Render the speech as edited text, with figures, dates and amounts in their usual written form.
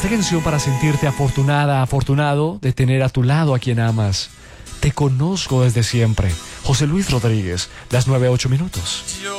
Esta canción para sentirte afortunada, afortunado de tener a tu lado a quien amas. Te conozco desde siempre. José Luis Rodríguez, las 9:08.